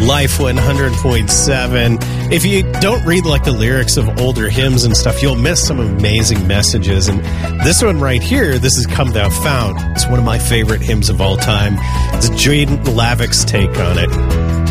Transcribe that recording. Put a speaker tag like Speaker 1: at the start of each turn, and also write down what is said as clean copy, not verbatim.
Speaker 1: Life 100.7. If you don't read like the lyrics of older hymns and stuff, you'll miss some amazing messages. And this one right here, this is Come Thou Fount. It's one of my favorite hymns of all time. It's Jaden Lavick's take on it.